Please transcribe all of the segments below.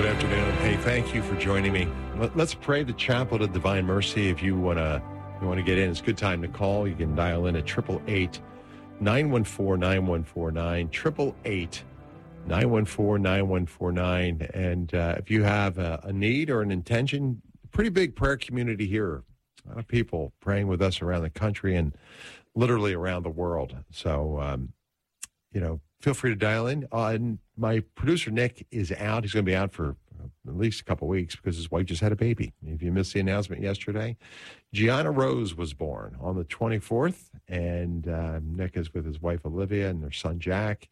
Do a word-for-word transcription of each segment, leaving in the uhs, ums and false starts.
Good afternoon. Hey, thank you for joining me. Let, let's pray the Chaplet of Divine Mercy. If you want to you want to get in, it's a good time to call. You can dial in at eight eight eight, nine one four, nine one four nine, eight eight eight, nine one four, nine one four nine. And uh, if you have a, a need or an intention, pretty big prayer community here. A lot of people praying with us around the country and literally around the world. So, um, you know, feel free to dial in. Uh, and my producer, Nick, is out. He's going to be out for at least a couple weeks because his wife just had a baby. If you missed the announcement yesterday, Gianna Rose was born on the twenty-fourth, and uh, Nick is with his wife, Olivia, and their son, Jack.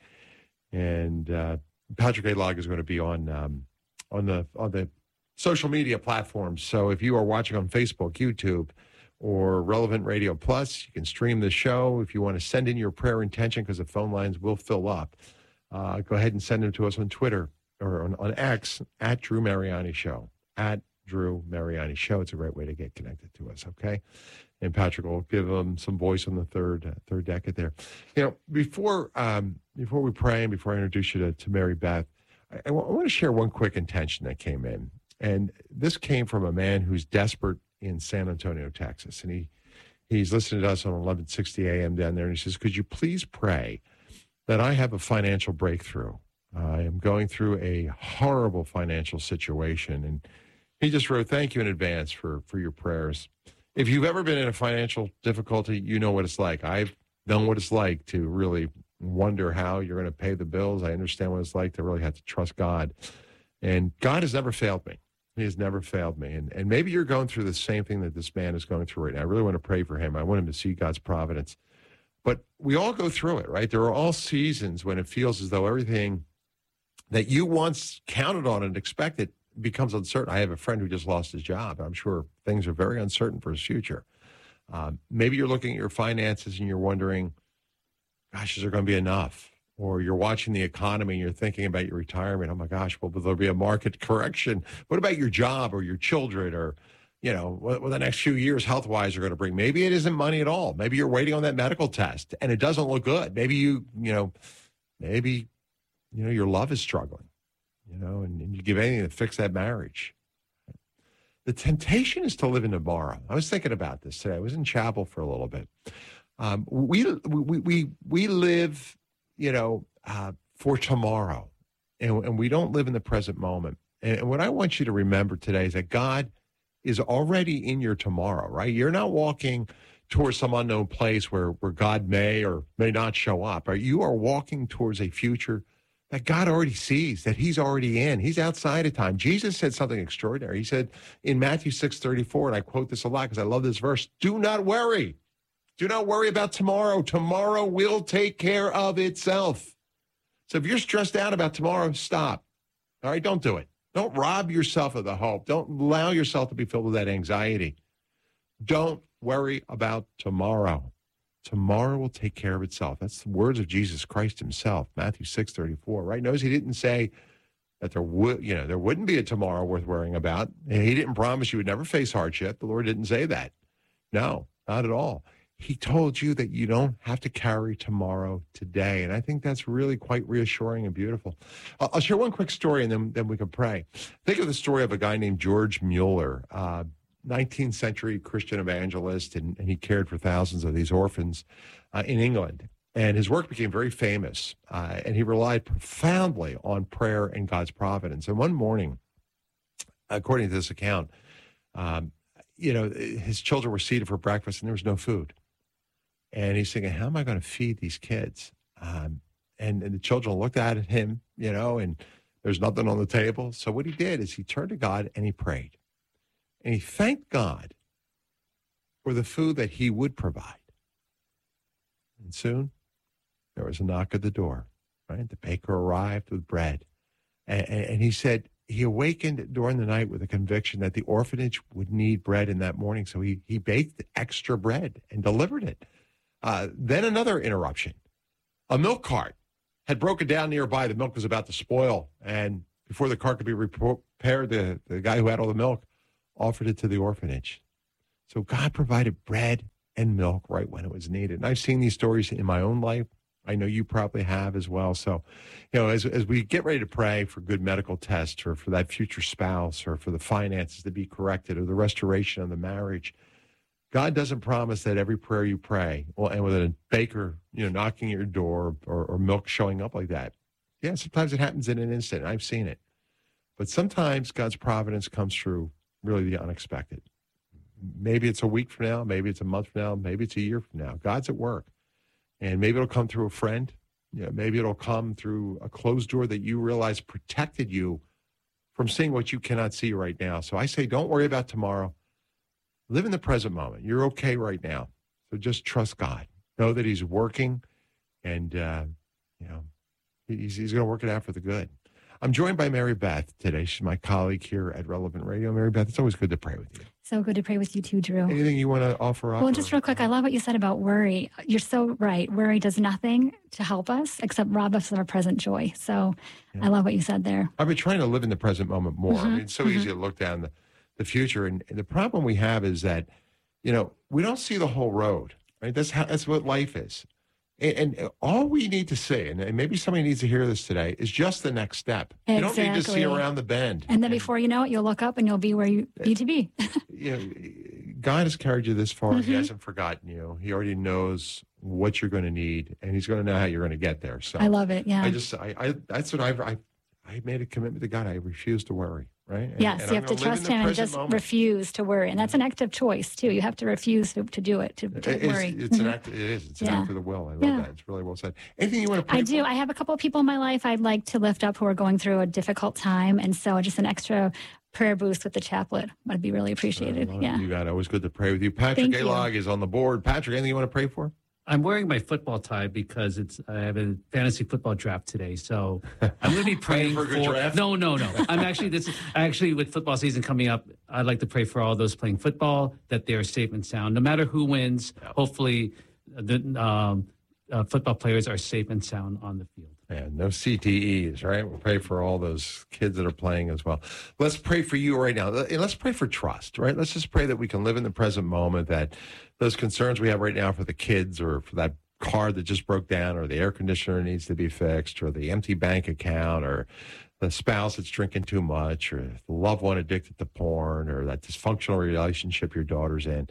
And uh, Patrick A. Log is going to be on um, on the on the social media platforms. So if you are watching on Facebook, YouTube, or Relevant Radio Plus, you can stream the show. If you want to send in your prayer intention, because the phone lines will fill up, uh, go ahead and send them to us on Twitter or on, on X, at Drew Mariani Show, at Drew Mariani Show. It's a great way to get connected to us, okay? And Patrick will give them some voice on the third uh, third decade there. You know, before um, before we pray and before I introduce you to, to Mary Beth, I, I, w- I want to share one quick intention that came in. And this came from a man who's desperate in San Antonio, Texas. And he he's listening to us on eleven sixty a.m. down there, and he says, could you please pray that I have a financial breakthrough? I am going through a horrible financial situation. And he just wrote, thank you in advance for, for your prayers. If you've ever been in a financial difficulty, you know what it's like. I've known what it's like to really wonder how you're going to pay the bills. I understand what it's like to really have to trust God. And God has never failed me. He has never failed me. And, and maybe you're going through the same thing that this man is going through right now. I really want to pray for him. I want him to see God's providence. But we all go through it, right? There are all seasons when it feels as though everything that you once counted on and expected becomes uncertain. I have a friend who just lost his job. I'm sure things are very uncertain for his future. Um, maybe you're looking at your finances and you're wondering, gosh, is there going to be enough? Or you're watching the economy and you're thinking about your retirement. Oh, my gosh, well, will there be a market correction? What about your job or your children or, you know, what, what the next few years health-wise are going to bring? Maybe it isn't money at all. Maybe you're waiting on that medical test and it doesn't look good. Maybe you, you know, maybe, you know, your love is struggling, you know, and, and you give anything to fix that marriage. The temptation is to live in tomorrow. I was thinking about this today. I was in chapel for a little bit. Um, we, we, we, we live, you know, uh, for tomorrow. And, and we don't live in the present moment. And, and what I want you to remember today is that God is already in your tomorrow, right? You're not walking towards some unknown place where, where God may or may not show up. Right? You are walking towards a future that God already sees, that he's already in. He's outside of time. Jesus said something extraordinary. He said in Matthew six thirty-four, and I quote this a lot because I love this verse, do not worry. Do not worry about tomorrow. Tomorrow will take care of itself. So if you're stressed out about tomorrow, stop. All right, don't do it. Don't rob yourself of the hope. Don't allow yourself to be filled with that anxiety. Don't worry about tomorrow. Tomorrow will take care of itself. That's the words of Jesus Christ himself, Matthew six thirty-four, right? Notice he didn't say that there would, you know, there wouldn't be a tomorrow worth worrying about. And he didn't promise you would never face hardship. The Lord didn't say that. No, not at all. He told you that you don't have to carry tomorrow today. And I think that's really quite reassuring and beautiful. I'll, I'll share one quick story and then, then we can pray. Think of the story of a guy named George Mueller, uh, nineteenth century Christian evangelist, and, and he cared for thousands of these orphans uh, in England. And his work became very famous, uh, and he relied profoundly on prayer and God's providence. And one morning, according to this account, um, you know, his children were seated for breakfast and there was no food. And he's thinking, how am I going to feed these kids? Um, and, and the children looked at him, you know, and there's nothing on the table. So what he did is he turned to God and he prayed. And he thanked God for the food that he would provide. And soon there was a knock at the door, right? The baker arrived with bread. And, and, and he said he awakened during the night with a conviction that the orphanage would need bread in that morning. So he, he baked extra bread and delivered it. Uh, then another interruption. A milk cart had broken down nearby. The milk was about to spoil. And before the cart could be repaired, the, the guy who had all the milk offered it to the orphanage. So God provided bread and milk right when it was needed. And I've seen these stories in my own life. I know you probably have as well. So, you know, as as we get ready to pray for good medical tests or for that future spouse or for the finances to be corrected or the restoration of the marriage, God doesn't promise that every prayer you pray will end with a baker, you know, knocking at your door or, or milk showing up like that. Yeah, sometimes it happens in an instant. I've seen it. But sometimes God's providence comes through really the unexpected. Maybe it's a week from now, maybe it's a month from now, maybe it's a year from now. God's at work. And maybe it'll come through a friend. You know, maybe it'll come through a closed door that you realize protected you from seeing what you cannot see right now. So I say, don't worry about tomorrow. Live in the present moment. You're okay right now. So just trust God. Know that he's working and, uh, you know, he's, he's going to work it out for the good. I'm joined by Mary Beth today. She's my colleague here at Relevant Radio. Mary Beth, it's always good to pray with you. So good to pray with you too, Drew. Anything you want to offer up? Well, just real quick, I love what you said about worry. You're so right. Worry does nothing to help us except rob us of our present joy. So yeah. I love what you said there. I've been trying to live in the present moment more. Mm-hmm. I mean, it's so mm-hmm. easy to look down the, the future. And, and the problem we have is that, you know, we don't see the whole road, right? That's how, that's what life is. And, and all we need to see, and maybe somebody needs to hear this today, is just the next step. Exactly. You don't need to see around the bend. And then before you know it, you'll look up and you'll be where you need to be. You know, God has carried you this far. Mm-hmm. He hasn't forgotten you. He already knows what you're going to need, and he's going to know how you're going to get there. So I love it. Yeah. I just, I, I that's what I've, I, I made a commitment to God. I refuse to worry. Right? And, yes, and you have to trust him and just moment. refuse to worry. And that's an act of choice, too. You have to refuse to, to do it, to, to it's, worry. It's an act, it is. It's an yeah. act of the will. I love yeah. that. It's really well said. Anything you want to pray I do. for? I have a couple of people in my life I'd like to lift up who are going through a difficult time. And so just an extra prayer boost with the chaplet would be really appreciated. Yeah. You got it. Always good to pray with you. Patrick Alog is on the board. Patrick, anything you want to pray for? I'm wearing my football tie because it's I have a fantasy football draft today, so I'm going to be praying for a good for. Draft? No, no, no. I'm actually this actually with football season coming up. I'd like to pray for all those playing football that they're safe and sound, no matter who wins. Yeah. Hopefully, the um, uh, football players are safe and sound on the field. And no C T Es, right? We'll pray for all those kids that are playing as well. Let's pray for you right now. Let's pray for trust, right? Let's just pray that we can live in the present moment, that those concerns we have right now for the kids or for that car that just broke down or the air conditioner needs to be fixed or the empty bank account or the spouse that's drinking too much or the loved one addicted to porn or that dysfunctional relationship your daughter's in.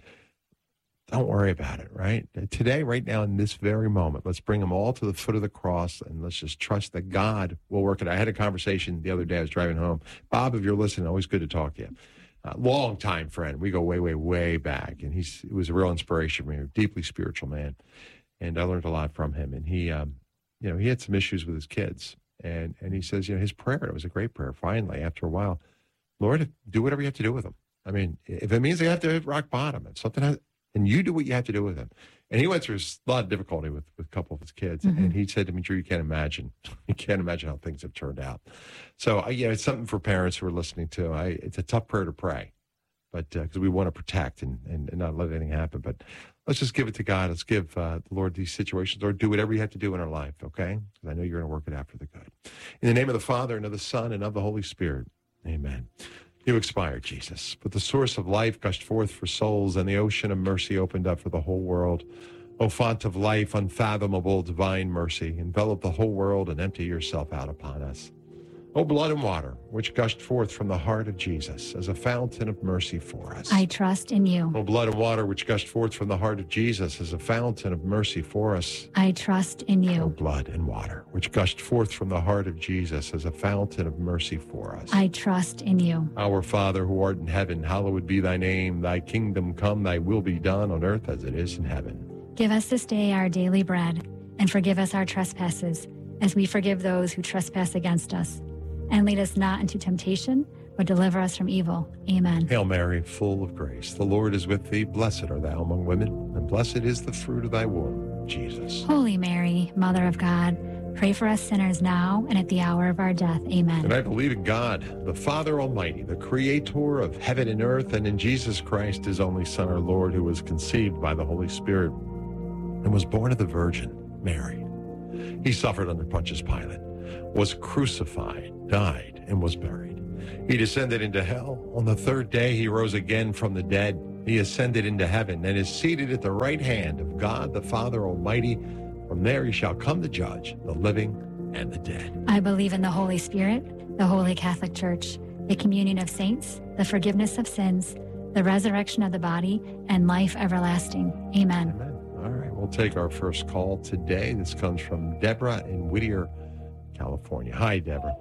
Don't worry about it, right? Today, right now, in this very moment, let's bring them all to the foot of the cross and let's just trust that God will work it. I had a conversation the other day. I was driving home. Bob, if you're listening, always good to talk to you. Uh, long time friend. We go way, way, way back. And he's he was a real inspiration for me, a deeply spiritual man. And I learned a lot from him. And he, um, you know, he had some issues with his kids. And and he says, you know, his prayer, it was a great prayer. Finally, after a while, Lord, do whatever you have to do with them. I mean, if it means they have to hit rock bottom, if something has, and you do what you have to do with him. And he went through a lot of difficulty with, with a couple of his kids. Mm-hmm. And he said to me, Drew, you can't imagine. You can't imagine how things have turned out. So, I, you know, it's something for parents who are listening to. I, it's a tough prayer to pray, but because uh, we want to protect and, and, and not let anything happen. But let's just give it to God. Let's give uh, the Lord these situations, or do whatever you have to do in our life, okay? Because I know you're going to work it out for the good. In the name of the Father, and of the Son, and of the Holy Spirit, amen. You expired, Jesus, but the source of life gushed forth for souls, and the ocean of mercy opened up for the whole world. O font of life, unfathomable divine mercy, envelop the whole world and empty yourself out upon us. O blood and water, which gushed forth from the heart of Jesus as a fountain of mercy for us. I trust in you. O blood and water, which gushed forth from the heart of Jesus as a fountain of mercy for us. I trust in you. O blood and water, which gushed forth from the heart of Jesus as a fountain of mercy for us. I trust in you. Our Father, who art in heaven, hallowed be thy name. Thy kingdom come, thy will be done on earth as it is in heaven. Give us this day our daily bread, and forgive us our trespasses, as we forgive those who trespass against us. And lead us not into temptation, but deliver us from evil. Amen. Hail Mary, full of grace. The Lord is with thee. Blessed art thou among women, and blessed is the fruit of thy womb, Jesus. Holy Mary, Mother of God, pray for us sinners now and at the hour of our death. Amen. And I believe in God, the Father Almighty, the creator of heaven and earth, and in Jesus Christ, his only Son, our Lord, who was conceived by the Holy Spirit and was born of the Virgin Mary. He suffered under Pontius Pilate, was crucified, died, and was buried. He descended into hell. On the third day, he rose again from the dead. He ascended into heaven and is seated at the right hand of God, the Father Almighty. From there he shall come to judge the living and the dead. I believe in the Holy Spirit, the Holy Catholic Church, the communion of saints, the forgiveness of sins, the resurrection of the body, and life everlasting. Amen. Amen. All right, we'll take our first call today. This comes from Deborah in Whittier, California. Hi, Deborah.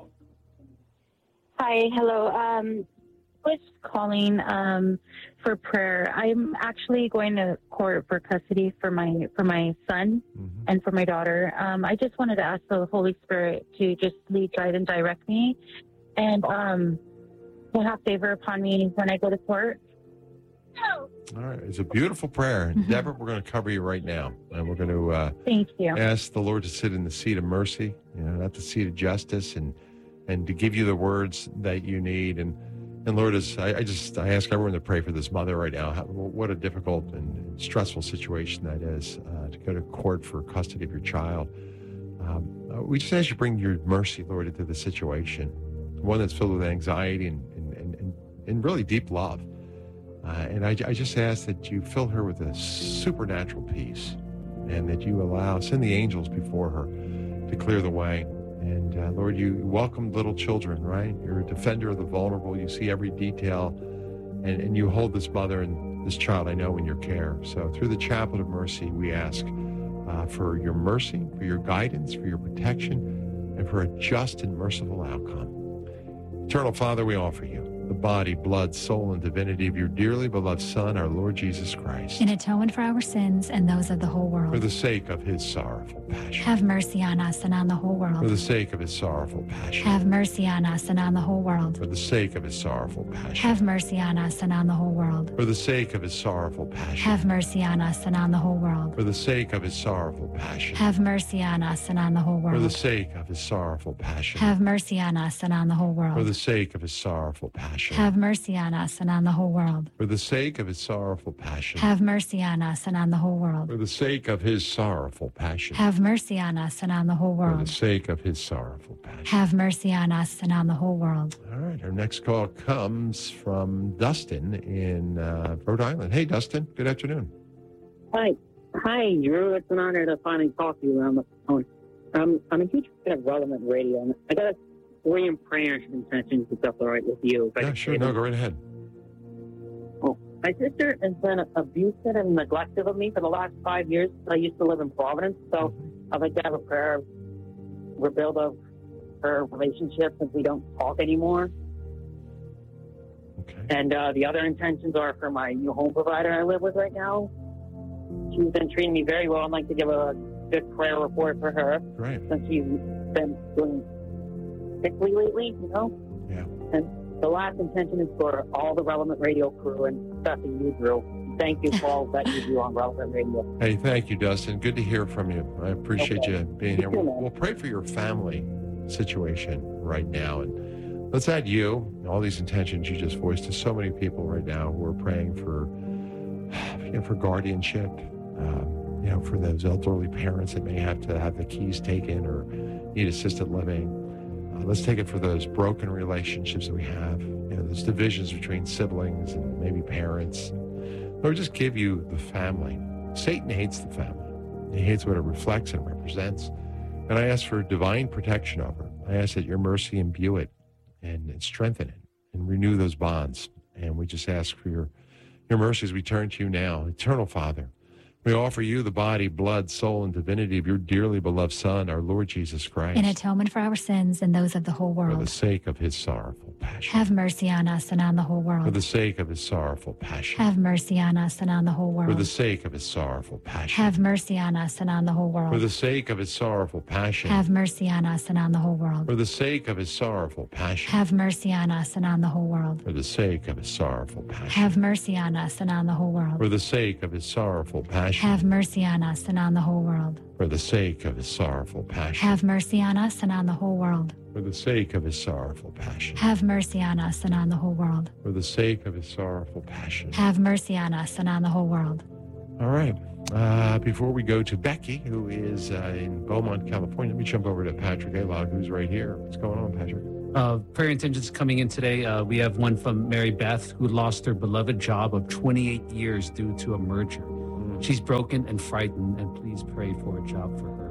Hi, hello. Um, I was calling um, for prayer. I'm actually going to court for custody for my for my son mm-hmm. and for my daughter. Um, I just wanted to ask the Holy Spirit to just lead, guide, and direct me, and um, to have favor upon me when I go to court. All right, it's a beautiful prayer, Mm-hmm. Deborah. We're going to cover you right now, and we're going to uh, thank you. Ask the Lord to sit in the seat of mercy, you know, not the seat of justice, and and to give you the words that you need. And and Lord, as I, I just I ask everyone to pray for this mother right now. How, what a difficult and stressful situation that is uh, to go to court for custody of your child. Um, uh, we just ask you to bring your mercy, Lord, into the situation, one that's filled with anxiety and and and, and, and really deep love. Uh, and I, I just ask that you fill her with a supernatural peace, and that you allow, send the angels before her to clear the way. And uh, Lord, you welcome little children, right? You're a defender of the vulnerable. You see every detail, and, and you hold this mother and this child, I know, in your care. So through the chaplet of mercy, we ask uh, for your mercy, for your guidance, for your protection, and for a just and merciful outcome. Eternal Father, we offer you the body, blood, soul, and divinity of your dearly beloved Son, our Lord Jesus Christ, In atonement for our sins and those of the whole world. for the sake of his sorrowful passion. Have mercy on us and on the whole For world. the sake of his sorrowful passion. Have mercy on us and on the whole world. For the sake of his sorrowful passion. Have mercy on us and on the whole world. For the sake of his sorrowful passion. Have mercy on us and on the whole world. For the sake of his sorrowful passion. Have mercy on us and on the whole For the world. sake of his sorrowful passion. Have mercy on us and on the whole For world. the sake of his sorrowful passion. Have mercy on us and on the whole world. For the sake of his sorrowful passion. Have mercy on us and on the whole world. For the sake of his sorrowful passion. Have mercy on us and on the whole For the world. sake of his sorrowful passion. Have mercy on us and on the whole world. All right, our next call comes from Dustin in uh, Rhode Island. Hey, Dustin, good afternoon. Hi. Hi, Drew. It's an honor to finally talk to you on the phone. Um, I'm a huge fan of Relevant Radio, and I got three in prayers and intentions if that's all right with you. If I Yeah, can sure. say No, them. go right ahead. Oh, my sister has been abusive and neglectful of me for the last five years. I used to live in Providence, so I'd like to have a prayer rebuild of her relationship since we don't talk anymore. Okay. And uh, the other intentions are for my new home provider I live with right now. She's been treating me very well. I'd like to give a good prayer report for her Great. since she's been doing sickly lately, you know? Yeah. And the last intention is for all the Relevant Radio crew, and especially you, Drew. Thank you for all that you do on Relevant Radio. Hey, thank you, Dustin. Good to hear from you. I appreciate Okay. you being here. You too, We'll, man. we'll pray for your family situation right now. And let's add you, all these intentions you just voiced, to so many people right now who are praying for, you know, for guardianship, um, you know, for those elderly parents that may have to have the keys taken or need assisted living. Uh, let's take it for those broken relationships that we have, you know, those divisions between siblings and maybe parents. Lord, just give you the family. Satan hates the family. He hates what it reflects and represents. And I ask for divine protection over it. I ask that your mercy imbue it and, and strengthen it and renew those bonds. And we just ask for your, your mercy as we turn to you now. Eternal Father, we offer you the body, blood, soul, and divinity of your dearly beloved Son, our Lord Jesus Christ, In atonement for our sins and those of the whole for the world. sake of his sorrowful passion. Have mercy on us and on the whole For world. the sake of his sorrowful passion. Have mercy on us and on the whole For the world. sake of his sorrowful passion. Have mercy on us and on the whole For world. the sake of his sorrowful passion. Have mercy on us and on the whole world. For the sake of his sorrowful passion. Have mercy on us and on the whole world. For the sake of his sorrowful passion. Have mercy on us and on the whole world. For the sake of his sorrowful passion. Have mercy on us and on the whole world. For the sake of his sorrowful passion. Have mercy on us and on the whole world. For the sake of his sorrowful passion. Have mercy on us and on the whole world. For the sake of his sorrowful passion. Have mercy on us and on the whole world. All right. Uh, before we go to Becky, who is uh, in Beaumont, California, let me jump over to Patrick Alog, who's right here. What's going on, Patrick? Uh, prayer intentions coming in today. Uh, we have one from Mary Beth, who lost her beloved job of twenty-eight years due to a merger. She's broken and frightened, and please pray for a job for her.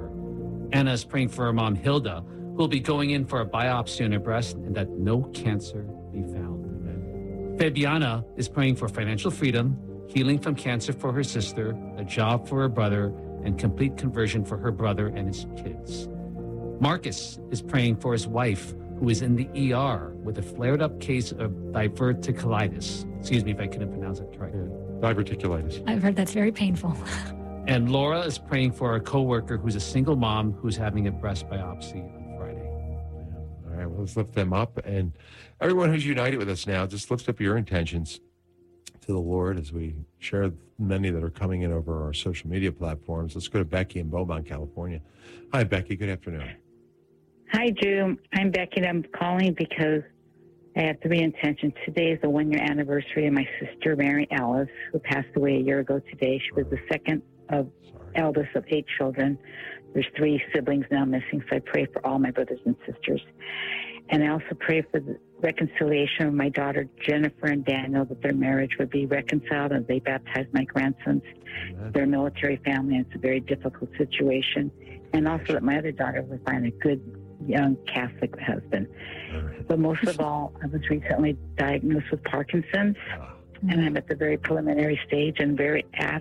Anna is praying for her mom, Hilda, who will be going in for a biopsy on her breast and that no cancer be found. Amen. Fabiana is praying for financial freedom, healing from cancer for her sister, a job for her brother, and complete conversion for her brother and his kids. Marcus is praying for his wife, who is in the E R with a flared-up case of diverticulitis. Excuse me if I couldn't pronounce it right. Yeah. Diverticulitis. I've heard that's very painful. And Laura is praying for a coworker who's a single mom who's having a breast biopsy on Friday. Yeah. All right, well, let's lift them up. And everyone who's united with us now, just lift up your intentions to the Lord as we share many that are coming in over our social media platforms. Let's go to Becky in Beaumont, California. Hi, Becky. Good afternoon. Hi, Drew. I'm Becky. I'm calling because I have three intentions. Today is the one-year anniversary of my sister, Mary Alice, who passed away a year ago today. She was the second of Sorry. eldest of eight children. There's three siblings now missing, so I pray for all my brothers and sisters. And I also pray for the reconciliation of my daughter, Jennifer and Daniel, that their marriage would be reconciled as they baptize my grandsons. Amen. They're a military family, and it's a very difficult situation. And also that my other daughter would find a good young Catholic husband. All right. But most of all, I was recently diagnosed with Parkinson's, Ah, and I'm at the very preliminary stage and very at,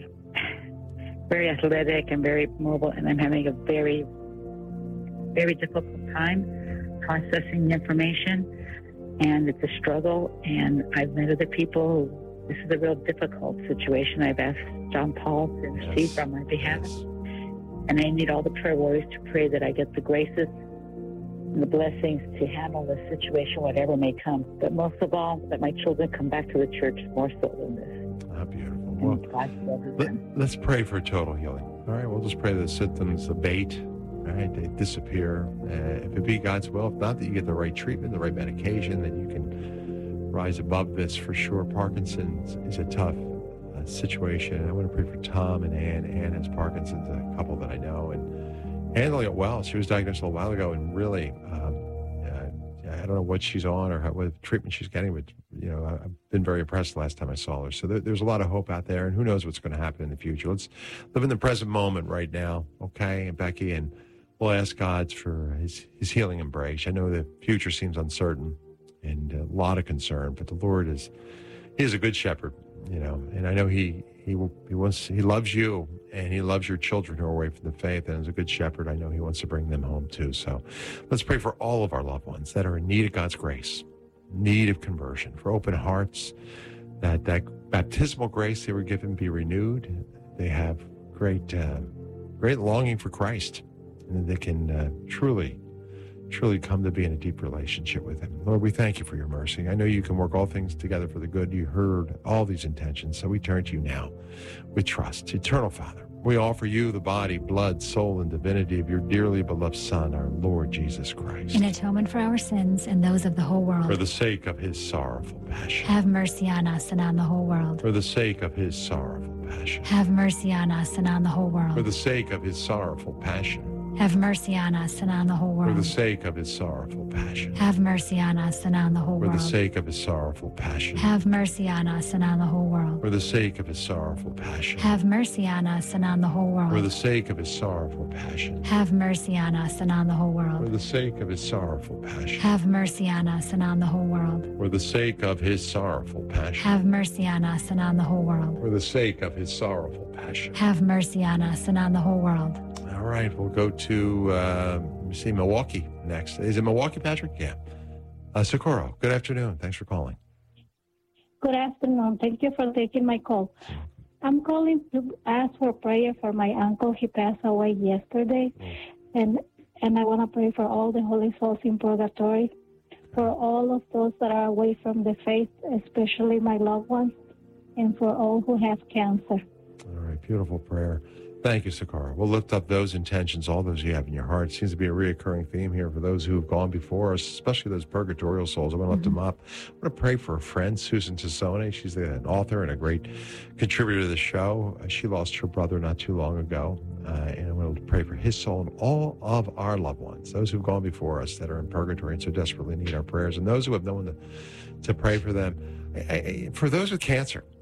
very athletic and very mobile, and I'm having a very, very difficult time processing the information, and it's a struggle, and I've met other people who, this is a real difficult situation. I've asked John Paul to intercede yes. on my behalf, Yes. and I need all the prayer warriors to pray that I get the graces and the blessings to handle this situation, whatever may come. But most of all, that my children come back to the church more so than this. Ah, beautiful. And Well, God blesses let, them. let's pray for total healing. All right, we'll just pray that the symptoms abate. All right, they disappear. Uh, if it be God's will, if not, that you get the right treatment, the right medication, that you can rise above this for sure. Parkinson's is a tough uh, situation. I want to pray for Tom and Ann. Ann has Parkinson's, a couple that I know, and handling it well. She was diagnosed a little while ago, and really, um, uh, I don't know what she's on or how, what treatment she's getting, but you know, I- I've been very impressed the last time I saw her. So there, there's a lot of hope out there, and who knows what's going to happen in the future. Let's live in the present moment right now, okay, and Becky, and we'll ask God for his, his healing embrace. I know the future seems uncertain and a lot of concern, but the Lord is, he is a good shepherd, you know, and I know he, he, will, he wants, he loves you, and he loves your children who are away from the faith, and as a good shepherd, I know he wants to bring them home too. So let's pray for all of our loved ones that are in need of God's grace, need of conversion, for open hearts, that that baptismal grace they were given be renewed. They have great, uh, great longing for Christ, and that they can uh, truly, truly come to be in a deep relationship with him. Lord, we thank you for your mercy. I know you can work all things together for the good. You heard all these intentions, so we turn to you now with trust. Eternal Father, we offer you the body, blood, soul, and divinity of your dearly beloved Son, our Lord Jesus Christ. In atonement for our sins and those of the whole For world, the sake of his sorrowful passion. have mercy on us and on the whole world. For the sake of his sorrowful passion. Have mercy on us and on the whole For world. the sake of his sorrowful passion. Have mercy on us and on the whole For the world. sake of his sorrowful passion. Have mercy on us and on the whole For the world. sake of his sorrowful passion. Have mercy on us and on the whole world. For the sake of his sorrowful passion. Have mercy on us and on the whole For the world. sake of his sorrowful passion. Have mercy on us and on the whole For world. the sake of his sorrowful passion. Have mercy on us and on the whole world. For the sake of his sorrowful passion. Have mercy on us and on the whole world. For the sake of his sorrowful passion. Have mercy on us and on the whole world. All right, we'll go to, uh, let me see, Milwaukee next. Is it Milwaukee, Patrick? Yeah. Uh, Socorro, good afternoon. Thanks for calling. Good afternoon. Thank you for taking my call. I'm calling to ask for prayer for my uncle. He passed away yesterday, and and I want to pray for all the holy souls in purgatory, for all of those that are away from the faith, especially my loved ones, and for all who have cancer. All right, beautiful prayer. Thank you, Sakara. We'll lift up those intentions, all those you have in your heart. Seems to be a reoccurring theme here for those who have gone before us, especially those purgatorial souls. I want to lift them up. I want to pray for a friend, Susan Tassone. She's an author and a great contributor to the show. Uh, She lost her brother not too long ago. Uh, and I want to pray for his soul and all of our loved ones, those who've gone before us that are in purgatory and so desperately need our prayers, and those who have no one to, to pray for them. I, I, for those with cancer,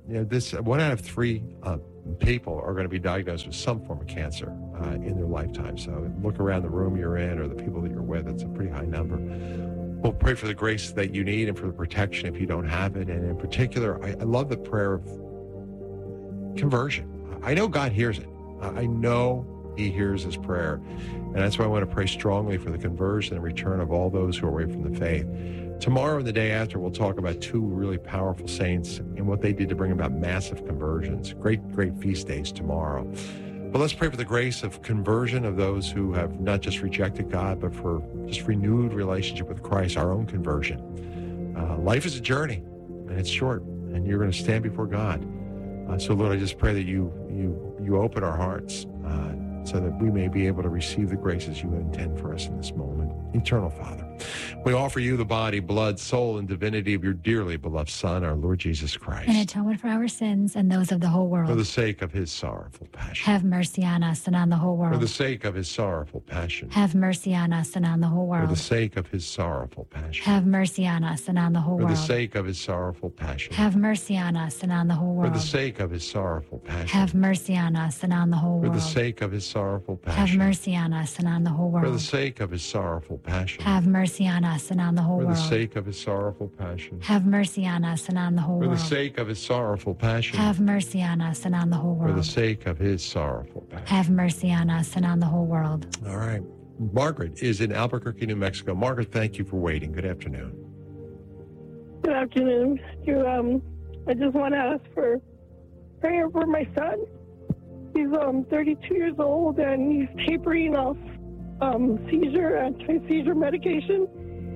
you know, this one out of three uh, people are going to be diagnosed with some form of cancer uh, in their lifetime. So look around the room you're in or the people that you're with. It's a pretty high number. We'll pray for the grace that you need and for the protection if you don't have it. And in particular, I, I love the prayer of conversion. I know God hears it. I know he hears his prayer. And that's why I want to pray strongly for the conversion and return of all those who are away from the faith. Tomorrow and the day after, we'll talk about two really powerful saints and what they did to bring about massive conversions. Great, great feast days tomorrow. But let's pray for the grace of conversion of those who have not just rejected God, but for just renewed relationship with Christ, our own conversion. Uh, life is a journey, and it's short, and you're going to stand before God. Uh, so, Lord, I just pray that you you you open our hearts uh, so that we may be able to receive the graces you intend for us in this moment. Eternal Father, we offer you the body, blood, soul, and divinity of your dearly beloved Son, our Lord Jesus Christ. In atonement for our sins and those of the whole world. For the sake of his sorrowful passion. Have mercy on us and on the whole world. For the sake of his sorrowful passion. Have mercy on us and on the whole world. For the sake of his sorrowful passion. Have mercy on us and on the whole For world. the sake of his sorrowful passion. Have mercy on us and on the whole world. For the sake of his sorrowful passion. Have mercy on us and on the whole For world. the sake of his sorrowful passion. Have mercy on us and on the whole world. For the sake of his sorrowful passion. Have mercy on us and on the whole For world. the sake of his sorrowful passion. Have mercy on us and on the whole For world. the sake of his sorrowful passion. Have mercy on us and on the whole For the world. sake of his sorrowful passion. Have mercy on us and on the whole world. All right. Margaret is in Albuquerque, New Mexico. Margaret, thank you for waiting. Good afternoon. Good afternoon. You, um, I just want to ask for prayer for my son. He's um, thirty-two years old and he's tapering off um, seizure, anti-seizure medication.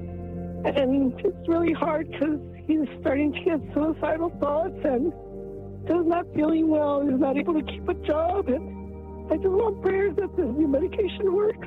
And it's really hard because he's starting to get suicidal thoughts and is not feeling well. He's not able to keep a job. And I just want prayers that this new medication works.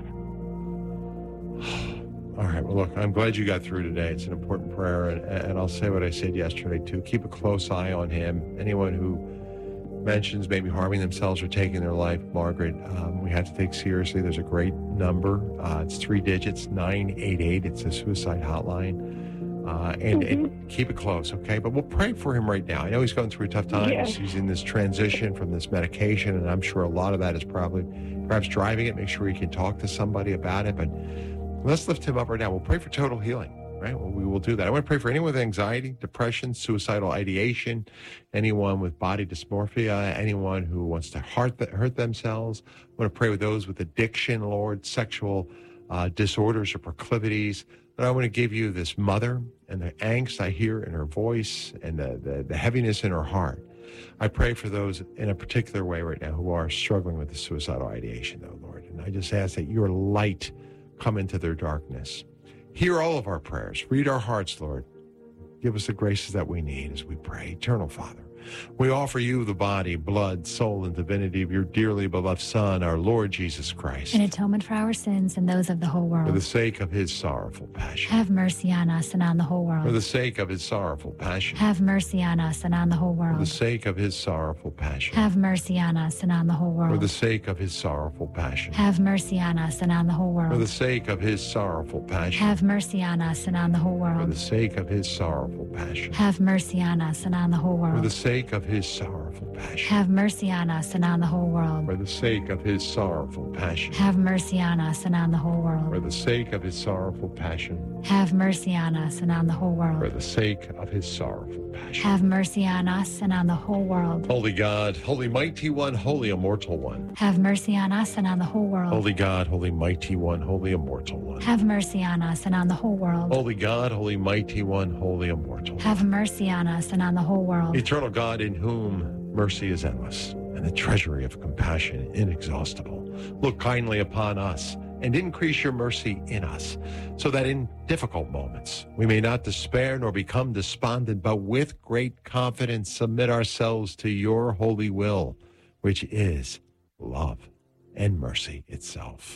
All right. Well, look, I'm glad you got through today. It's an important prayer. And, and I'll say what I said yesterday, too. Keep a close eye on him. Anyone who mentions maybe harming themselves or taking their life, Margaret, um, we have to take seriously. There's a great number. Uh, it's three digits, nine eight eight. It's a suicide hotline. Uh, and, Mm-hmm. and keep it close, okay? But we'll pray for him right now. I know he's going through a tough time. Yeah. He's in this transition from this medication, and I'm sure a lot of that is probably perhaps driving it. Make sure he can talk to somebody about it. But let's lift him up right now. We'll pray for total healing. Right? Well, we will do that. I want to pray for anyone with anxiety, depression, suicidal ideation, anyone with body dysmorphia, anyone who wants to hurt, hurt themselves. I want to pray with those with addiction, Lord, sexual uh, disorders or proclivities. But I want to give you this mother and the angst I hear in her voice and the, the, the heaviness in her heart. I pray for those in a particular way right now who are struggling with the suicidal ideation, though, Lord. And I just ask that your light come into their darkness. Hear all of our prayers. Read our hearts, Lord. Give us the graces that we need as we pray. Eternal Father, we offer you the body, blood, soul, and divinity of your dearly beloved Son, our Lord Jesus Christ. In atonement for our sins and those of the whole For the world. sake of his sorrowful passion. Have mercy on us and on the whole For world. the sake of his sorrowful passion. Have mercy on us and on the whole For the world. sake of his sorrowful passion. Have mercy on us and on the whole For the world. sake of his sorrowful passion. Have mercy on us and on the whole For the world. sake of his sorrowful passion. Have mercy on us and on the whole For the world. sake of his sorrowful passion. Have mercy on us and on the whole For the world. sake of his sorrowful passion. Have mercy on us and on the whole world. For the sake of his sorrowful passion. Have mercy on us and on the whole For world. the sake of his sorrowful passion. Have mercy on us and on the whole For world. the sake of his sorrowful passion. Have mercy on us and on the whole world. Holy God, holy mighty one, holy immortal one. Have mercy on us and on the whole world. Holy God, holy mighty one, holy immortal one. Have mercy on us and on the whole world. Holy God, holy mighty one, holy immortal one. Have mercy on us and on the whole world. Eternal God, in whom mercy is endless and the treasury of compassion inexhaustible. Look kindly upon us and increase your mercy in us, so that in difficult moments we may not despair nor become despondent, but with great confidence submit ourselves to your holy will, which is love and mercy itself.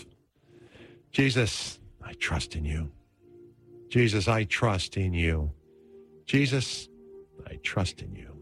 Jesus, I trust in you. Jesus, I trust in you. Jesus, I trust in you.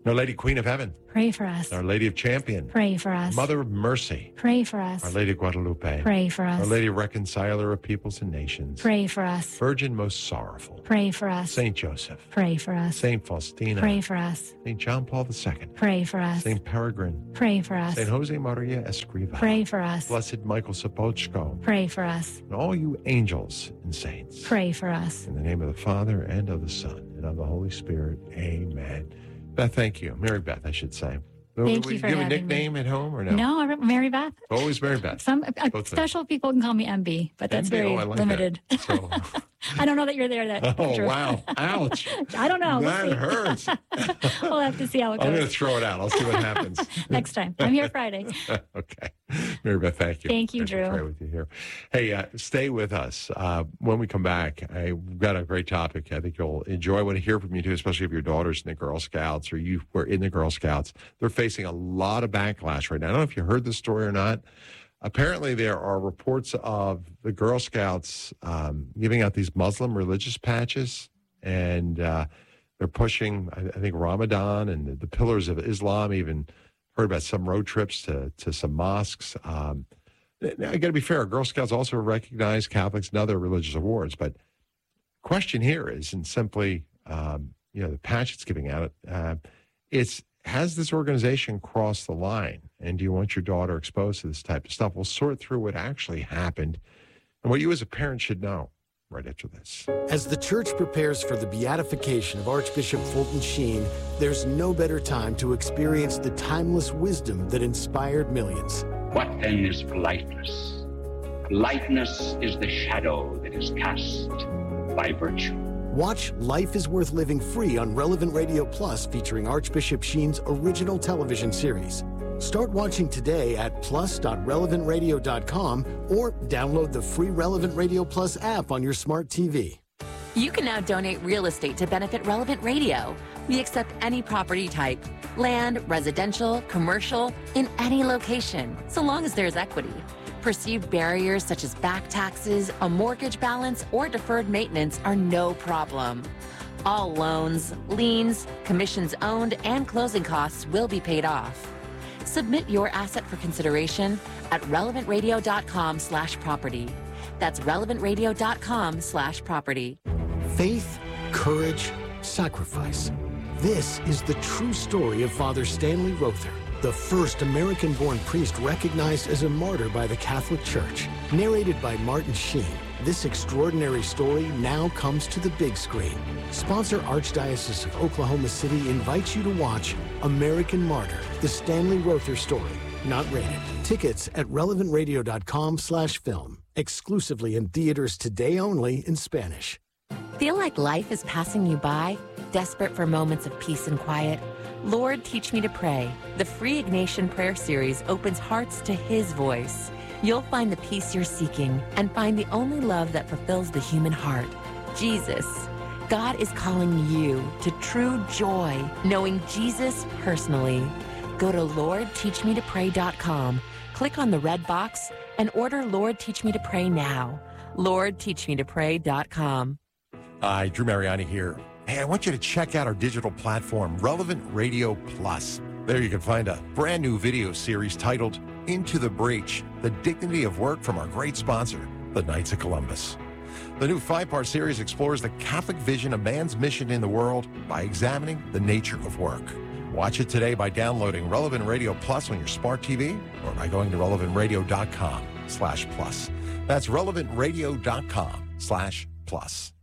Our Lady Queen of Heaven. Pray for us. Our Lady of Champion. Pray for us. Mother of Mercy. Pray for us. Our Lady of Guadalupe. Pray for us. Our Lady Reconciler of Peoples and Nations. Pray for us. Virgin Most Sorrowful. Pray for us. Saint Joseph. Pray for us. Saint Faustina. Pray for us. Saint John Paul the Second. Pray for us. Saint Peregrine. Pray for us. Saint Jose Maria Escriva. Pray for us. Blessed Michael Sapochko. Pray for us. And all you angels and saints. Pray for us. In the name of the Father, and of the Son, and of the Holy Spirit. Amen. Beth, thank you. Mary Beth, I should say. Thank we, you for do you have a having nickname me. at home or no? No, Mary Beth. Always Mary Beth. Some uh, Both special people can call me M B, but that's M B? very Oh, I like limited. that. So, I don't know that you're there. That oh, Drew. wow. Ouch. I don't know. That We'll hurts. we'll have to see how it goes. I'm going to throw it out. I'll see what happens. Next time. I'm here Friday. Okay. Mary Beth, thank you. Thank you, Great to Drew. pray with you here. Hey, uh, stay with us. Uh, when we come back, I've got a great topic. I think you'll enjoy. I want to hear from you, too, especially if your daughter's in the Girl Scouts or you were in the Girl Scouts. They're facing a lot of backlash right now. I don't know if you heard this story or not. Apparently, there are reports of the Girl Scouts um, giving out these Muslim religious patches, and uh, they're pushing, I, I think, Ramadan and the, the pillars of Islam. Even heard about some road trips to, to some mosques. Um, now, I got to be fair, Girl Scouts also recognize Catholics and other religious awards, but question here isn't simply, um, you know, the patch it's giving out. Uh, it's, has this organization crossed the line? And do you want your daughter exposed to this type of stuff? We'll sort through what actually happened and what you as a parent should know right after this. As the church prepares for the beatification of Archbishop Fulton Sheen, there's no better time to experience the timeless wisdom that inspired millions. What then is politeness? Politeness is the shadow that is cast by virtue. Watch Life is Worth Living free on Relevant Radio Plus, featuring Archbishop Sheen's original television series. Start watching today at plus dot relevant radio dot com or download the free Relevant Radio Plus app on your smart T V. You can now donate real estate to benefit Relevant Radio. We accept any property type, land, residential, commercial, in any location, so long as there's equity. Perceived barriers such as back taxes, a mortgage balance, or deferred maintenance are no problem. All loans, liens, commissions owned, and closing costs will be paid off. Submit your asset for consideration at relevant radio dot com slash property. That's relevant radio dot com slash property. Faith, courage, sacrifice. This is the true story of Father Stanley Rother, the first American-born priest recognized as a martyr by the Catholic Church. Narrated by Martin Sheen, this extraordinary story now comes to the big screen. Sponsor Archdiocese of Oklahoma City invites you to watch American Martyr, the Stanley Rother story, not rated. Tickets at relevant radio dot com slash film, exclusively in theaters today only in Spanish. Feel like life is passing you by? Desperate for moments of peace and quiet? Lord, Teach Me to Pray. The free Ignatian Prayer Series opens hearts to His voice. You'll find the peace you're seeking and find the only love that fulfills the human heart, Jesus. God is calling you to true joy, knowing Jesus personally. Go to lord teach me to pray dot com, click on the red box, and order Lord Teach Me to Pray now. lord teach me to pray dot com. Hi, Drew Mariani here. Hey, I want you to check out our digital platform, Relevant Radio Plus. There you can find a brand new video series titled Into the Breach, The Dignity of Work from our great sponsor, the Knights of Columbus. The new five-part series explores the Catholic vision of man's mission in the world by examining the nature of work. Watch it today by downloading Relevant Radio Plus on your smart T V or by going to relevant radio dot com slash plus. That's relevant radio dot com slash plus.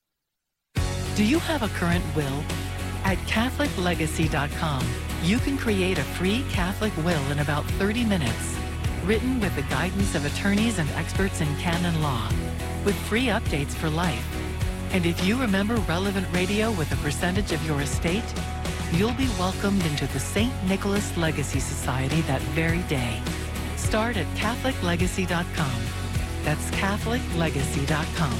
Do you have a current will? At catholic legacy dot com, you can create a free Catholic will in about thirty minutes, written with the guidance of attorneys and experts in canon law, with free updates for life. And if you remember Relevant Radio with a percentage of your estate, you'll be welcomed into the Saint Nicholas Legacy Society that very day. Start at catholic legacy dot com. That's catholic legacy dot com.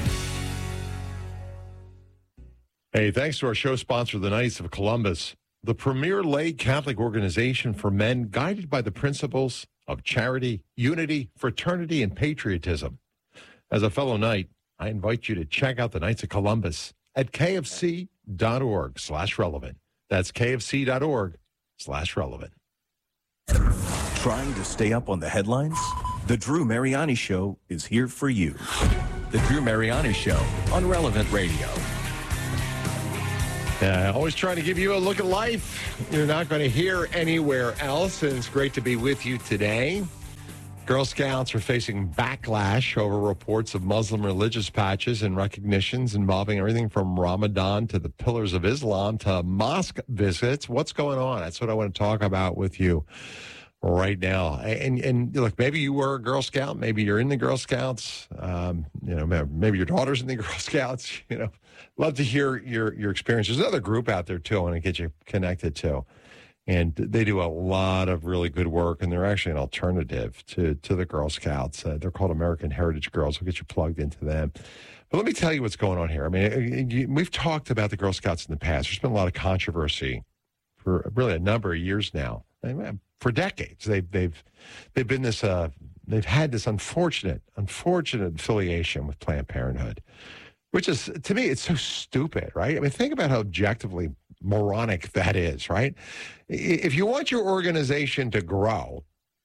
Hey, thanks to our show sponsor, the Knights of Columbus, the premier lay Catholic organization for men guided by the principles of charity, unity, fraternity, and patriotism. As a fellow Knight, I invite you to check out the Knights of Columbus at kfc dot org slash relevant. That's kfc.org slash relevant. Trying to stay up on the headlines? The Drew Mariani Show is here for you. The Drew Mariani Show on Relevant Radio. Uh, always trying to give you a look at life you're not going to hear anywhere else, and it's great to be with you today. Girl Scouts are facing backlash over reports of Muslim religious patches and recognitions involving everything from Ramadan to the Pillars of Islam to mosque visits. What's going on? That's what I want to talk about with you right now. And and look, maybe you were a Girl Scout, maybe you're in the Girl Scouts, um, you know, maybe your daughter's in the Girl Scouts. You know, love to hear your your experience. There's another group out there too I want to get you connected to, and they do a lot of really good work, and they're actually an alternative to to the Girl Scouts. Uh, they're called American Heritage Girls. We'll get you plugged into them. But let me tell you what's going on here. I mean, we've talked about the Girl Scouts in the past. There's been a lot of controversy for really a number of years now. For decades, they've they've they've been this uh, they've had this unfortunate unfortunate affiliation with Planned Parenthood, which is, to me, it's so stupid, right? I mean, think about how objectively moronic that is, right? If you want your organization to grow,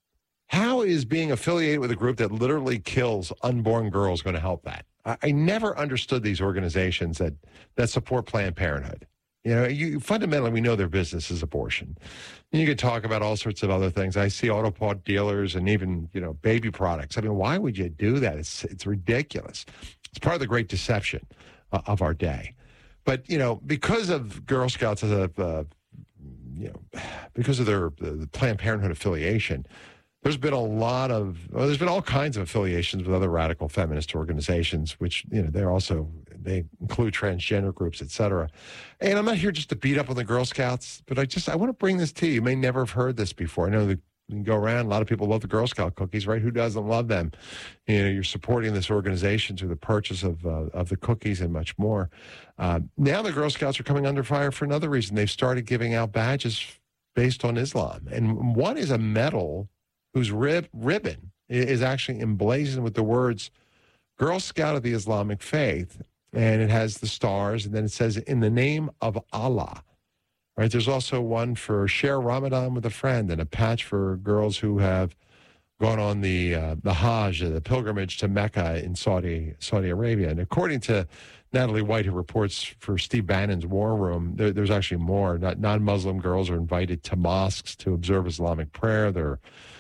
how is being affiliated with a group that literally kills unborn girls going to help that? I, I never understood these organizations that that support Planned Parenthood. You know, you fundamentally, we know their business is abortion. And you could talk about all sorts of other things. I see auto part dealers and even, you know, baby products. I mean, why would you do that? It's it's ridiculous. It's part of the great deception uh, of our day. But, you know, because of Girl Scouts as a, uh, you know, because of their the, the Planned Parenthood affiliation, there's been a lot of, well, there's been all kinds of affiliations with other radical feminist organizations, which, you know, they're also, they include transgender groups, et cetera. And I'm not here just to beat up on the Girl Scouts, but I just, I want to bring this to you. You may never have heard this before. I know that you can go around, a lot of people love the Girl Scout cookies, right? Who doesn't love them? You know, you're supporting this organization through the purchase of uh, of the cookies and much more. Uh, now the Girl Scouts are coming under fire for another reason. They've started giving out badges based on Islam. And one is a medal whose rib, ribbon is actually emblazoned with the words Girl Scout of the Islamic Faith, and it has the stars, and then it says, in the name of Allah. Right? There's also one for share Ramadan with a friend, and a patch for girls who have gone on the uh, the Hajj, the pilgrimage to Mecca in Saudi Saudi Arabia. And according to Natalie White, who reports for Steve Bannon's War Room, there, there's actually more. Not, non-Muslim girls are invited to mosques to observe Islamic prayer. They're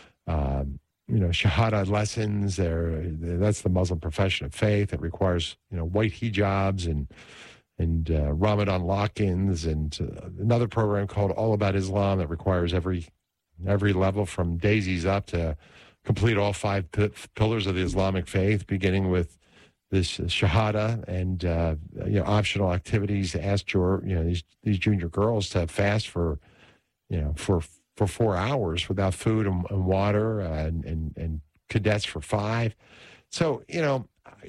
Um, you know, Shahada lessons. There, that's the Muslim profession of faith. It requires, you know, white hijabs and and uh, Ramadan lock-ins, and uh, another program called All About Islam that requires every every level from daisies up to complete all five p- pillars of the Islamic faith, beginning with this uh, Shahada and uh, you know, optional activities. Asked your you know these these junior girls to fast for you know for. for four hours without food and, and water, uh, and, and, and cadets for five. So, you know,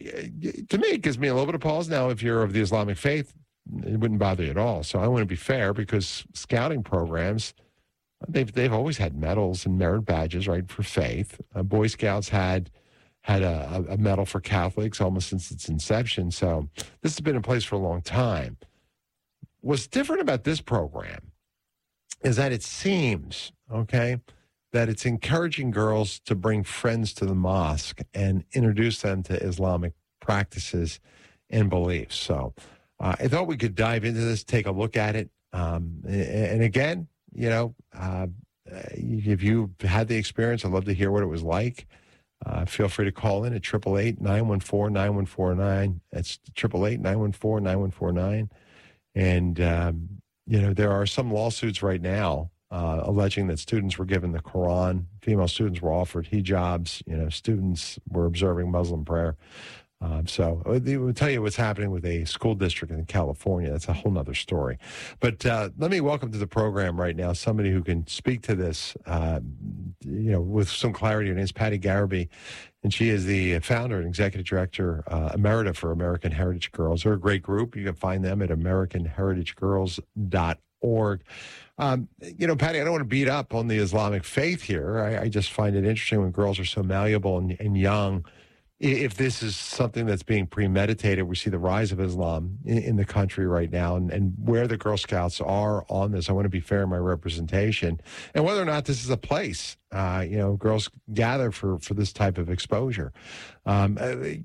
to me, it gives me a little bit of pause. Now, if you're of the Islamic faith, it wouldn't bother you at all. So I want to be fair, because scouting programs, they've they've always had medals and merit badges, right, for faith. Uh, Boy Scouts had had a, a medal for Catholics almost since its inception. So this has been in place for a long time. What's different about this program is that it seems, okay, that it's encouraging girls to bring friends to the mosque and introduce them to Islamic practices and beliefs. So uh, I thought we could dive into this, take a look at it. Um, and again, you know, uh, if you had the experience, I'd love to hear what it was like. Uh, feel free to call in at eight eight eight, nine one four, nine one four nine. That's eight eight eight, nine one four, nine one four nine. And, um, you know, there are some lawsuits right now uh, alleging that students were given the Quran, female students were offered hijabs, you know, students were observing Muslim prayer. Um, so we'll tell you what's happening with a school district in California. That's a whole nother story. But uh, let me welcome to the program right now somebody who can speak to this, uh, you know, with some clarity. Her name is Patty Garraby, and she is the founder and executive director uh, emerita for American Heritage Girls. They're a great group. You can find them at american heritage girls dot org. Um, you know, Patty, I don't want to beat up on the Islamic faith here. I, I just find it interesting when girls are so malleable and, and young. if this is something that's being premeditated. We see the rise of Islam in, in the country right now, and, and where the Girl Scouts are on this. I want to be fair in my representation, and whether or not this is a place, uh, you know, girls gather for, for this type of exposure. Um,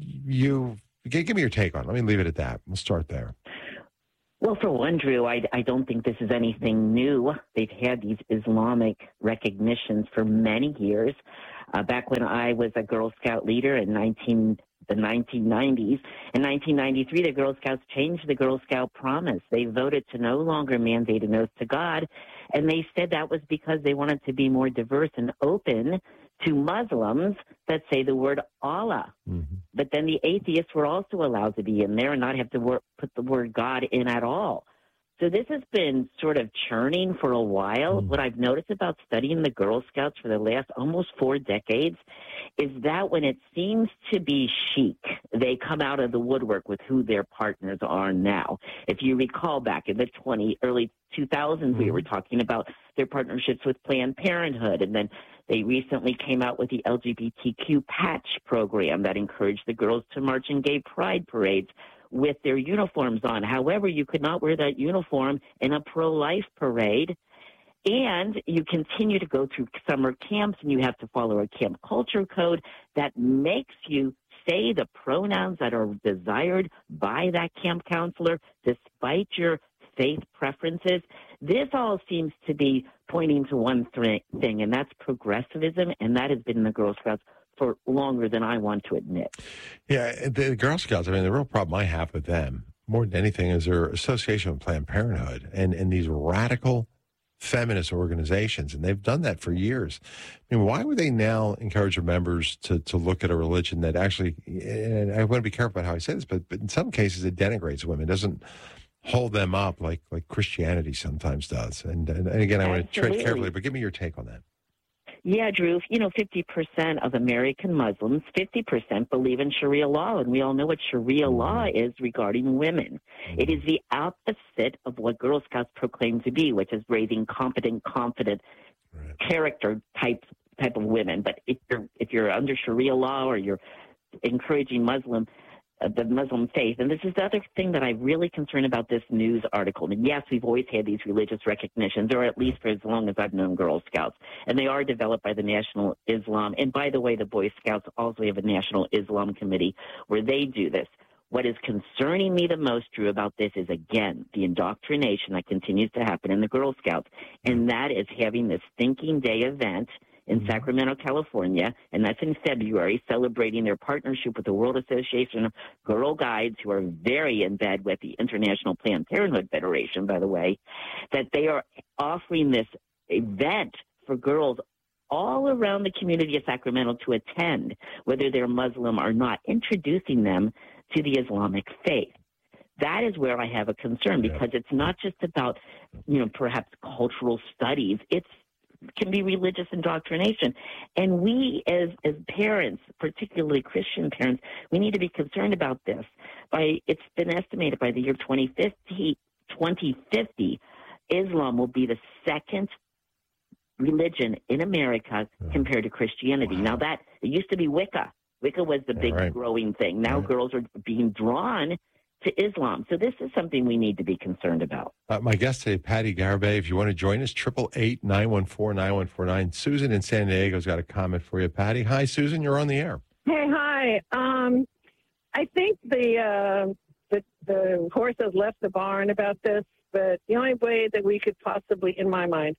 you give me your take on it. Let me leave it at that. We'll start there. Well, for one, Drew, I, I don't think this is anything new. They've had these Islamic recognitions for many years. Uh, back when I was a Girl Scout leader in nineteen, the nineteen nineties, in nineteen ninety-three, the Girl Scouts changed the Girl Scout promise. They voted to no longer mandate an oath to God, and they said that was because they wanted to be more diverse and open to Muslims that say the word Allah. Mm-hmm. But then the atheists were also allowed to be in there and not have to wor- put the word God in at all. So this has been sort of churning for a while. Mm-hmm. What I've noticed about studying the Girl Scouts for the last almost four decades is that when it seems to be chic, they come out of the woodwork with who their partners are now. If you recall back in the twenty early two thousands, mm-hmm. we were talking about their partnerships with Planned Parenthood, and then they recently came out with the L G B T Q patch program that encouraged the girls to march in gay pride parades with their uniforms on. However, you could not wear that uniform in a pro-life parade. And you continue to go through summer camps, and you have to follow a camp culture code that makes you say the pronouns that are desired by that camp counselor, despite your faith preferences. This all seems to be pointing to one th- thing, and that's progressivism, and that has been in the Girl Scouts for longer than I want to admit. Yeah, the Girl Scouts, I mean, the real problem I have with them, more than anything, is their association with Planned Parenthood and, and these radical feminist organizations, and they've done that for years. I mean, why would they now encourage their members to, to look at a religion that actually, and I want to be careful about how I say this, but, but in some cases it denigrates women, it doesn't hold them up like, like Christianity sometimes does. And, and, and again, I want to tread carefully, but give me your take on that. Yeah, Drew, you know, fifty percent of American Muslims, fifty percent believe in Sharia law, and we all know what Sharia law is regarding women. It is the opposite of what Girl Scouts proclaim to be, which is raising competent, confident, right. character type type of women. But if you're if you're under Sharia law or you're encouraging Muslim uh, the Muslim faith, and this is the other thing that I'm really concerned about this news article. And yes, we've always had these religious recognitions, or at least for as long as I've known Girl Scouts, and they are developed by the National Islam. And by the way, the Boy Scouts also have a National Islam Committee where they do this. What is concerning me the most, Drew, about this is, again, the indoctrination that continues to happen in the Girl Scouts, and that is having this Thinking Day event in Sacramento, California, and that's in February, celebrating their partnership with the World Association of Girl Guides, who are very in bed with the International Planned Parenthood Federation, by the way, that they are offering this event for girls all around the community of Sacramento to attend, whether they're Muslim or not, introducing them to the Islamic faith. That is where I have a concern, because it's not just about, you know, perhaps cultural studies. It's can be religious indoctrination. And we as, as parents, particularly Christian parents, we need to be concerned about this. By It's been estimated by the year twenty fifty, twenty fifty, Islam will be the second religion in America compared to Christianity. Wow. Now that, it used to be Wicca. Wicca was the big right. growing thing. Now right. girls are being drawn to Islam. So this is something we need to be concerned about. Uh, my guest today, Patty Garibay, if you want to join us, eight eight eight, nine one four, nine one four nine. Susan in San Diego's got a comment for you, Patty. Hi, Susan, you're on the air. Hey, hi. Um, I think the, uh, the, the horse has left the barn about this, but the only way that we could possibly, in my mind,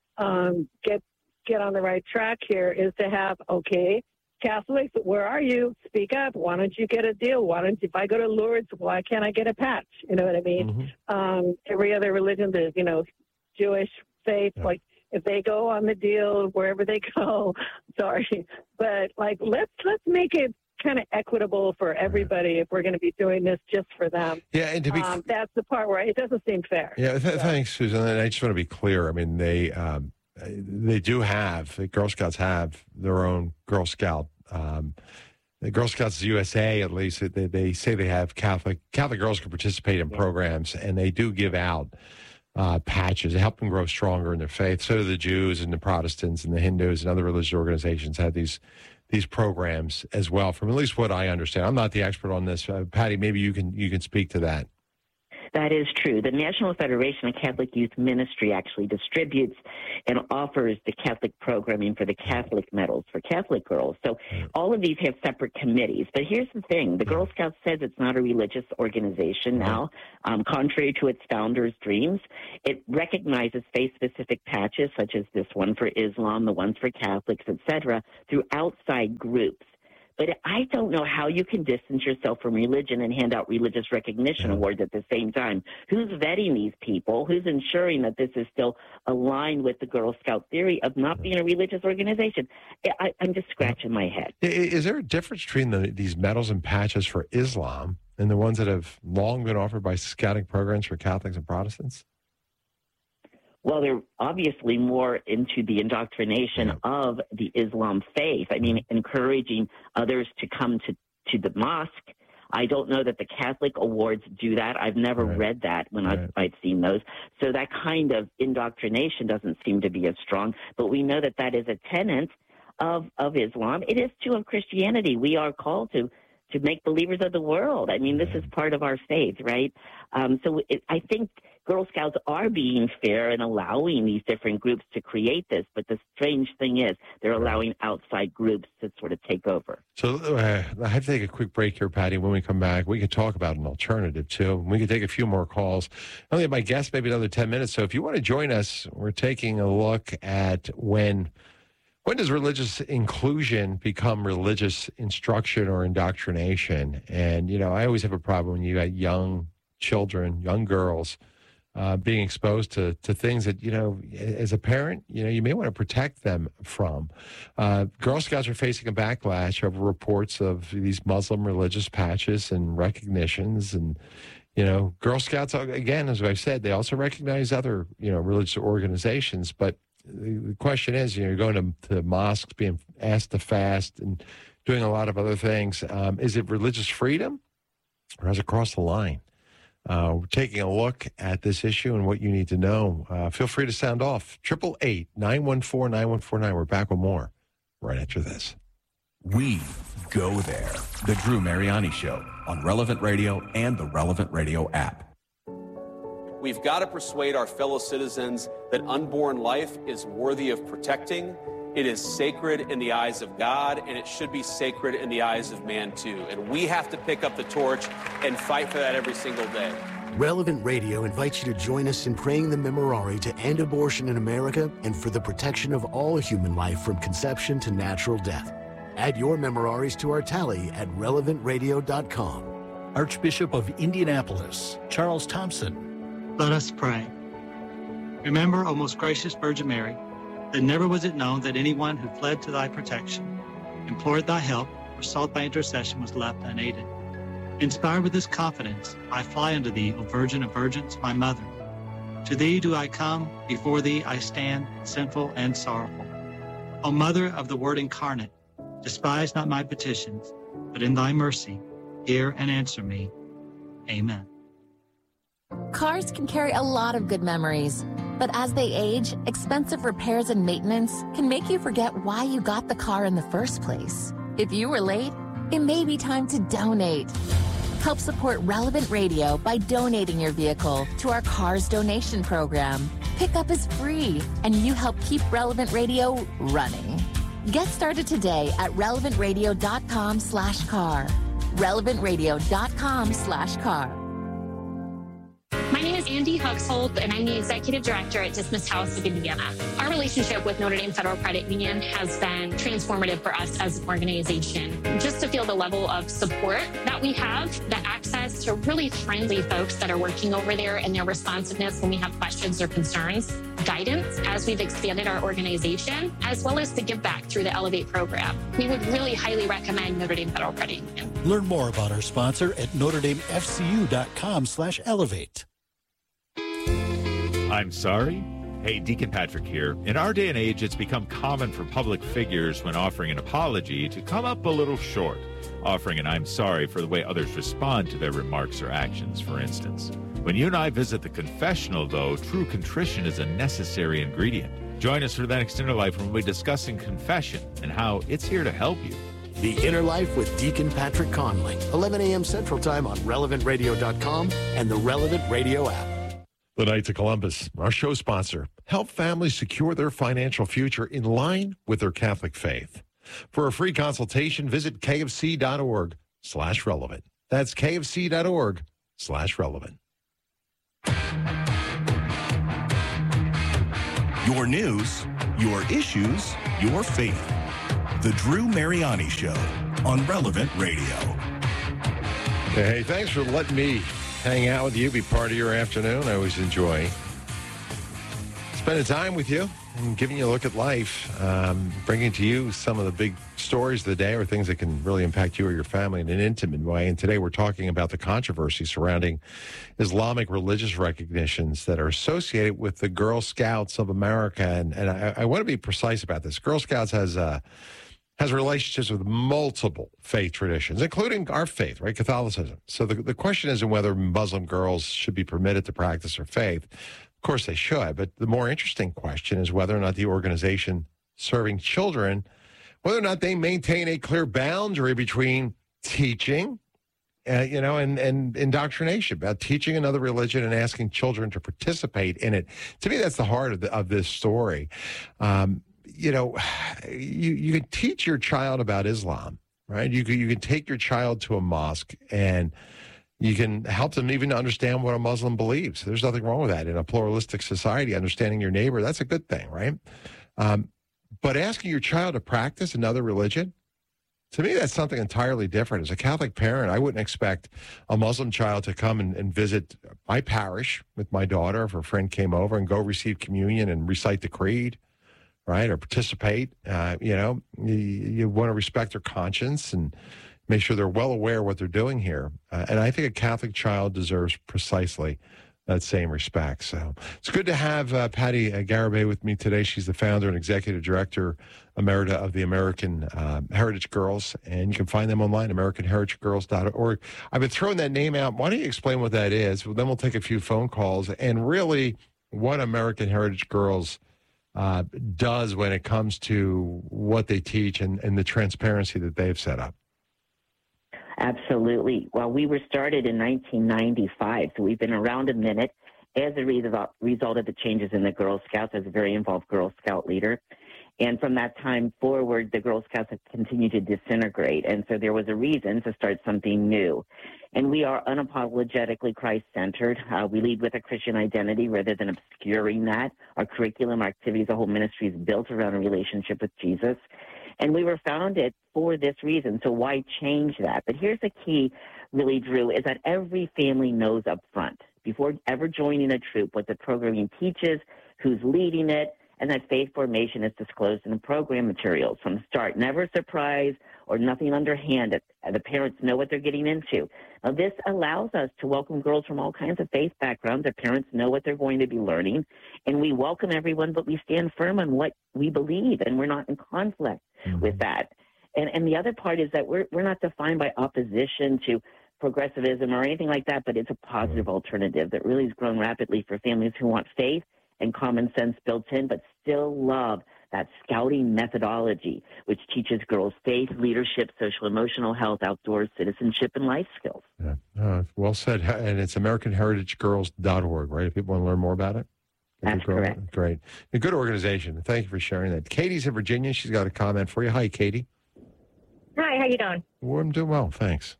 um, get get on the right track here is to have, okay, Catholics, where are you? Speak up. Why don't you get a deal? Why don't you, if I go to Lourdes, why can't I get a patch? You know what I mean? Mm-hmm. Um, every other religion, the, you know, Jewish faith, yeah. like if they go on the deal, wherever they go, sorry. But like, let's, let's make it kind of equitable for everybody if we're going to be doing this just for them. Yeah, and to be um, that's the part where it doesn't seem fair. Yeah, th- so. Thanks, Susan. And I just want to be clear. I mean, they, um, They do have, the Girl Scouts have their own Girl Scout. Um, the Girl Scouts U S A, at least, they, they say they have Catholic, Catholic girls can participate in programs, and they do give out uh, patches to help them grow stronger in their faith. So do the Jews and the Protestants and the Hindus and other religious organizations have these these programs as well, from at least what I understand. I'm not the expert on this. Uh, Patty, maybe you can you can speak to that. That is true. The National Federation of Catholic Youth Ministry actually distributes and offers the Catholic programming for the Catholic medals for Catholic girls. So all of these have separate committees. But here's the thing. The Girl Scouts says it's not a religious organization now, um, contrary to its founders' dreams. It recognizes faith-specific patches, such as this one for Islam, the ones for Catholics, et cetera, through outside groups. But I don't know how you can distance yourself from religion and hand out religious recognition awards at the same time. Who's vetting these people? Who's ensuring that this is still aligned with the Girl Scout theory of not being a religious organization? I, I'm just scratching my head. Is there a difference between the, these medals and patches for Islam and the ones that have long been offered by scouting programs for Catholics and Protestants? Well, they're obviously more into the indoctrination yeah. of the Islam faith. I mean, encouraging others to come to, to the mosque. I don't know that the Catholic awards do that. I've never right. read that when right. I've, I've seen those. So that kind of indoctrination doesn't seem to be as strong. But we know that that is a tenet of, of Islam. It is too of Christianity. We are called to to make believers of the world. I mean, this is part of our faith, right? Um, so it, I think Girl Scouts are being fair and allowing these different groups to create this, but the strange thing is they're allowing outside groups to sort of take over. So uh, I have to take a quick break here, Patty. When we come back, we could talk about an alternative, too. We could take a few more calls. I only have my guest maybe another ten minutes, so if you want to join us, we're taking a look at when... When does religious inclusion become religious instruction or indoctrination? And, you know, I always have a problem when you got young children, young girls, uh, being exposed to, to things that, you know, as a parent, you know, you may want to protect them from. Uh, Girl Scouts are facing a backlash over reports of these Muslim religious patches and recognitions. And, you know, Girl Scouts, again, as I've said, they also recognize other, you know, religious organizations, but the question is, you know, you're going to, to mosques, being asked to fast and doing a lot of other things. Um, is it religious freedom or has it crossed the line? Uh, we're taking a look at this issue and what you need to know. Uh, feel free to sound off. eight eight eight, nine one four, nine one four nine. We're back with more right after this. We go there. The Drew Mariani Show on Relevant Radio and the Relevant Radio app. We've got to persuade our fellow citizens that unborn life is worthy of protecting. It is sacred in the eyes of God, and it should be sacred in the eyes of man, too. And we have to pick up the torch and fight for that every single day. Relevant Radio invites you to join us in praying the Memorare to end abortion in America and for the protection of all human life from conception to natural death. Add your Memoraries to our tally at relevant radio dot com. Archbishop of Indianapolis, Charles Thompson. Let us pray. Remember, O most gracious Virgin Mary, that never was it known that anyone who fled to thy protection, implored thy help, or sought thy intercession was left unaided. Inspired with this confidence, I fly unto thee, O Virgin of Virgins, my mother. To thee do I come, before thee I stand, sinful and sorrowful. O Mother of the Word incarnate, despise not my petitions, but in thy mercy, hear and answer me. Amen. Cars can carry a lot of good memories, but as they age, expensive repairs and maintenance can make you forget why you got the car in the first place. If you were late, it may be time to donate. Help support Relevant Radio by donating your vehicle to our Cars Donation Program. Pickup is free, and you help keep Relevant Radio running. Get started today at relevant radio dot com slash car. relevant radio dot com slash car. My name is Andy Huxhold, and I'm the Executive Director at Dismiss House of Indiana. Our relationship with Notre Dame Federal Credit Union has been transformative for us as an organization. Just to feel the level of support that we have, the access to really friendly folks that are working over there and their responsiveness when we have questions or concerns, guidance as we've expanded our organization, as well as to give back through the Elevate program. We would really highly recommend Notre Dame Federal Credit Union. Learn more about our sponsor at notre dame f c u dot com slash elevate. I'm sorry? Hey, Deacon Patrick here. In our day and age, it's become common for public figures, when offering an apology, to come up a little short, offering an I'm sorry for the way others respond to their remarks or actions, for instance. When you and I visit the confessional, though, true contrition is a necessary ingredient. Join us for the next Inner Life when we'll be discussing confession and how it's here to help you. The Inner Life with Deacon Patrick Conley, eleven a.m. Central Time on relevant radio dot com and the Relevant Radio app. The Knights of Columbus, our show sponsor, help families secure their financial future in line with their Catholic faith. For a free consultation, visit kfc.org slash relevant. That's kfc.org slash relevant. Your news, your issues, your faith. The Drew Mariani Show on Relevant Radio. Hey, thanks for letting me hang out with you, be part of your afternoon. I always enjoy spending time with you and giving you a look at life, um, bringing to you some of the big stories of the day or things that can really impact you or your family in an intimate way. And today we're talking about the controversy surrounding Islamic religious recognitions that are associated with the Girl Scouts of America. And, and I, I want to be precise about this. Girl Scouts has uh, has relationships with multiple faith traditions, including our faith, right, Catholicism. So the, the question isn't whether Muslim girls should be permitted to practice their faith. Of course they should, but the more interesting question is whether or not the organization serving children, whether or not they maintain a clear boundary between teaching, uh, you know, and, and indoctrination, about teaching another religion and asking children to participate in it. To me, that's the heart of, the, of this story. Um, you know, you, you can teach your child about Islam, right? You can, you can take your child to a mosque and you can help them even understand what a Muslim believes. There's nothing wrong with that. In a pluralistic society, understanding your neighbor, that's a good thing, right? Um, but asking your child to practice another religion, to me, that's something entirely different. As a Catholic parent, I wouldn't expect a Muslim child to come and, and visit my parish with my daughter if her friend came over and go receive communion and recite the creed, right, or participate. Uh, you know, you, you want to respect their conscience and make sure they're well aware of what they're doing here. Uh, and I think a Catholic child deserves precisely that same respect. So it's good to have uh, Patty uh, Garibay with me today. She's the founder and executive director emerita of the American uh, Heritage Girls. And you can find them online, american heritage girls dot org. I've been throwing that name out. Why don't you explain what that is? Well, then we'll take a few phone calls and really what American Heritage Girls uh, does when it comes to what they teach and, and the transparency that they've set up. Absolutely. Well, we were started in nineteen ninety-five, so we've been around a minute as a result of the changes in the Girl Scouts, as a very involved Girl Scout leader. And from that time forward, the Girl Scouts have continued to disintegrate. And so there was a reason to start something new. And we are unapologetically Christ-centered. Uh, we lead with a Christian identity rather than obscuring that. Our curriculum, our activities, the whole ministry is built around a relationship with Jesus. And we were founded for this reason, so why change that? But here's the key, really, Drew, is that every family knows up front, before ever joining a troop, what the programming teaches, who's leading it, and that faith formation is disclosed in the program materials from the start. Never a surprise or nothing underhand. The parents know what they're getting into. Now, this allows us to welcome girls from all kinds of faith backgrounds. The parents know what they're going to be learning, and we welcome everyone, but we stand firm on what we believe, and we're not in conflict mm-hmm. with that. And, and the other part is that we're, we're not defined by opposition to progressivism or anything like that, but it's a positive mm-hmm. alternative that really has grown rapidly for families who want faith and common sense built in, but still love that scouting methodology, which teaches girls faith, leadership, social emotional health, outdoors citizenship, and life skills. Yeah. Uh, well said. And it's american heritage girls dot org, right? If people want to learn more about it? That's correct. Great. A good organization. Thank you for sharing that. Katie's in Virginia. She's got a comment for you. Hi, Katie. Hi, how you doing? Well, I'm doing well, thanks.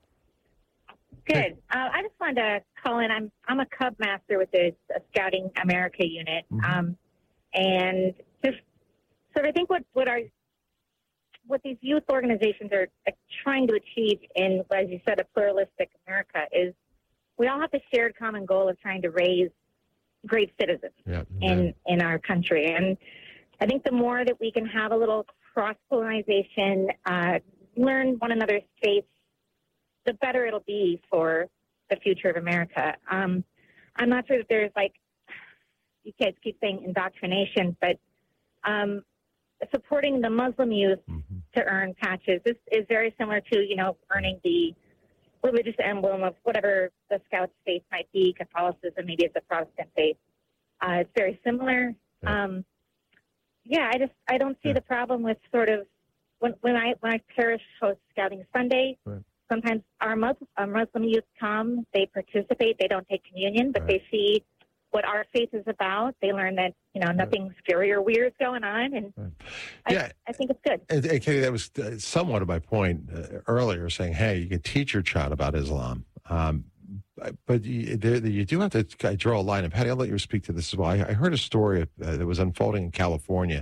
Good. Uh, I just wanted to call in. I'm I'm a Cub Master with the uh, Scouting America unit, mm-hmm. um, and just sort of think what what our what these youth organizations are uh, trying to achieve in, as you said, a pluralistic America is we all have the shared common goal of trying to raise great citizens yeah, in yeah. in our country, and I think the more that we can have a little cross pollination, uh, learn one another's faiths, the better it'll be for the future of America. Um, I'm not sure that there's like, you kids keep saying indoctrination, but um, supporting the Muslim youth mm-hmm. to earn patches is, is very similar to, you know, earning the religious emblem of whatever the Scout's faith might be, Catholicism, maybe it's a Protestant faith. Uh, it's very similar. Yeah. Um, yeah, I just I don't see the problem with sort of when when I when I parish host Scouting Sunday. Right. Sometimes our Muslim, our Muslim youth come, they participate, they don't take communion, but Right. they see what our faith is about. They learn that you know nothing scary or weird is going on, and I, Yeah. I think it's good. And, and Katie, that was uh, somewhat of my point uh, earlier, saying, hey, you can teach your child about Islam. Um, but you, there, you do have to draw a line. And Patty, I'll let you speak to this as well. I, I heard a story uh, that was unfolding in California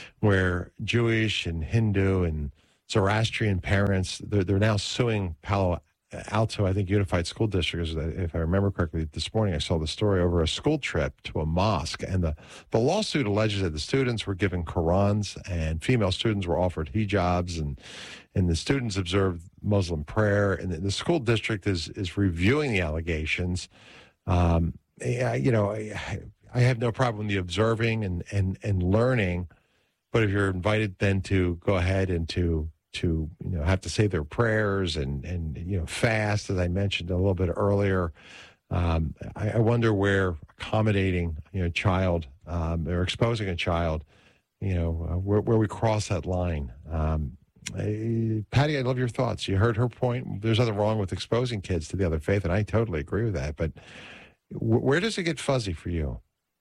where Jewish and Hindu and Zoroastrian parents, they're, they're now suing Palo Alto, I think, Unified School District. If I remember correctly, this morning I saw the story over a school trip to a mosque. And the, the lawsuit alleges that the students were given Qurans and female students were offered hijabs and and the students observed Muslim prayer. And the, the school district is is reviewing the allegations. Um, I, you know, I, I have no problem with the observing and, and, and learning. But if you're invited then to go ahead and to to you know have to say their prayers and and you know fast, as I mentioned a little bit earlier, um, I, I wonder where accommodating you know child um, or exposing a child, you know, uh, where, where we cross that line. Um, I, Patty, I love your thoughts. You heard her point. There's nothing wrong with exposing kids to the other faith, and I totally agree with that. But w- where does it get fuzzy for you?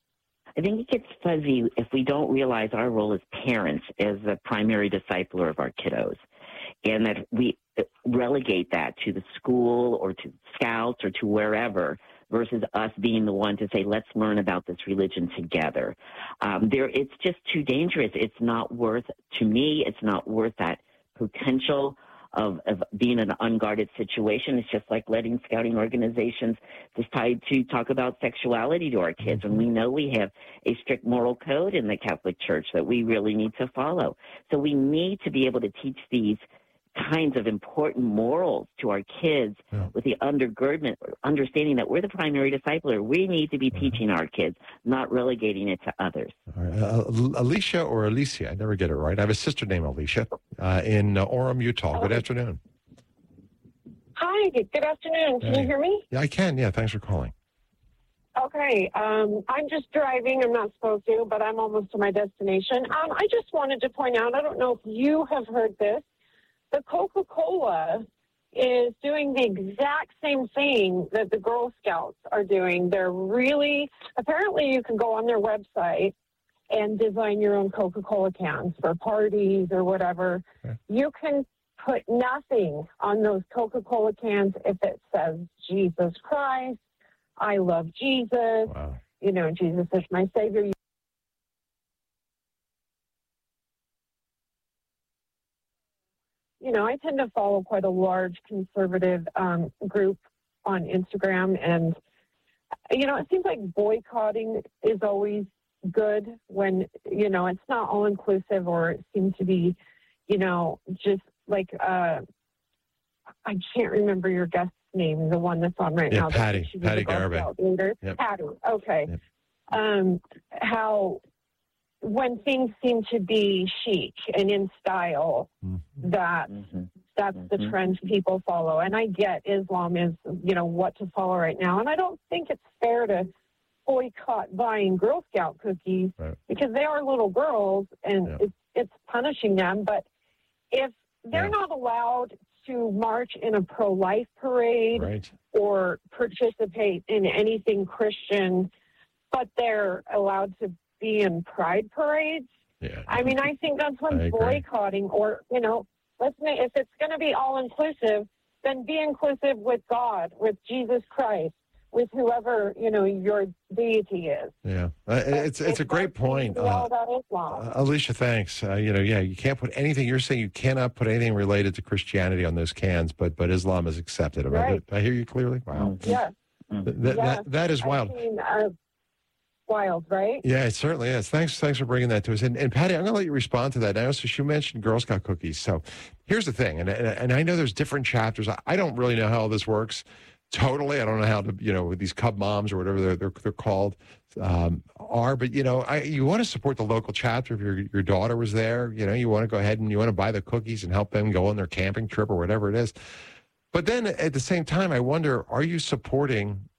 I think it gets fuzzy if we don't realize our role as parents as the primary discipler of our kiddos, and that we relegate that to the school or to scouts or to wherever, versus us being the one to say, let's learn about this religion together. Um, there, it's just too dangerous. It's not worth, to me, it's not worth that potential Of, of being in an unguarded situation. It's just like letting scouting organizations decide to talk about sexuality to our kids. And we know we have a strict moral code in the Catholic Church that we really need to follow. So we need to be able to teach these kinds of important morals to our kids yeah. with the undergirdment, understanding that we're the primary discipler. We need to be mm-hmm. teaching our kids, not relegating it to others. All right. Uh, Alicia or Alicia, I never get it right. I have a sister named Alicia uh, in uh, Orem, Utah. Good afternoon. Hi, good afternoon. Can hey. you hear me? Yeah, I can. Yeah, thanks for calling. Okay, um, I'm just driving. I'm not supposed to, but I'm almost to my destination. Um, I just wanted to point out, I don't know if you have heard this, the Coca-Cola is doing the exact same thing that the Girl Scouts are doing. They're really, apparently you can go on their website and design your own Coca-Cola cans for parties or whatever. Okay. You can put nothing on those Coca-Cola cans if it says Jesus Christ, I love Jesus, wow. you know, Jesus is my Savior. You know, I tend to follow quite a large conservative um, group on Instagram, and, you know, it seems like boycotting is always good when, you know, it's not all-inclusive, or it seems to be, you know, just like, uh, I can't remember your guest's name, the one that's on right yeah, now. Patty, Patty Garibay. Yep. Patty, okay. Yep. Um, how... when things seem to be chic and in style, mm-hmm. that mm-hmm. that's mm-hmm. the trend people follow. And I get Islam is, you know, what to follow right now. And I don't think it's fair to boycott buying Girl Scout cookies right. because they are little girls and yeah. it's, it's punishing them. But if they're yeah. not allowed to march in a pro-life parade right. or participate in anything Christian, but they're allowed to be in pride parades. Yeah. I mean, I think that's when boycotting, or, you know, let's make, if it's going to be all inclusive, then be inclusive with God, with Jesus Christ, with whoever, you know, your deity is. Yeah. Uh, it's, it's, it's a great point. Uh, about Islam. Uh, Alicia, thanks. Uh, you know, yeah, you can't put anything, you're saying you cannot put anything related to Christianity on those cans, but, but Islam is accepted. Right. I, I hear you clearly? Wow. Yeah. Th- th- yeah. That, that is wild. I mean, uh, wild, right? Yeah, it certainly is. Thanks, thanks for bringing that to us. And, and Patty, I'm going to let you respond to that. Now, so she mentioned Girl Scout cookies. So here's the thing, and, and and I know there's different chapters. I, I don't really know how all this works totally. I don't know how to, you know, these Cub moms or whatever they're they're, they're called um, are. But you know, I, you want to support the local chapter. If your your daughter was there, you know, you want to go ahead and you want to buy the cookies and help them go on their camping trip or whatever it is. But then at the same time, I wonder, are you supporting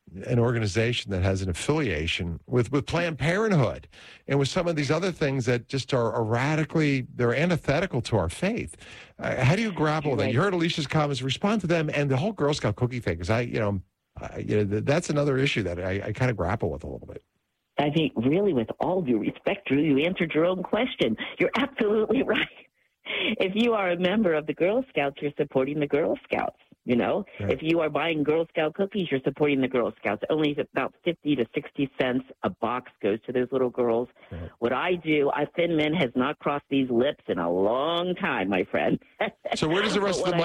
an organization that has an affiliation with, with Planned Parenthood and with some of these other things that just are, are radically, they're antithetical to our faith. Uh, how do you grapple with that? You heard Alicia's comments, respond to them, and the whole Girl Scout cookie thing, because I, you know, I, you know, that's another issue that I, I kind of grapple with a little bit. I think, really, with all due respect, Drew, you answered your own question. You're absolutely right. If you are a member of the Girl Scouts, you're supporting the Girl Scouts. You know, right. If you are buying Girl Scout cookies, you're supporting the Girl Scouts. Only about fifty to sixty cents a box goes to those little girls. Right. What I do, I Thin Mint has not crossed these lips in a long time, my friend. So where does the rest of the money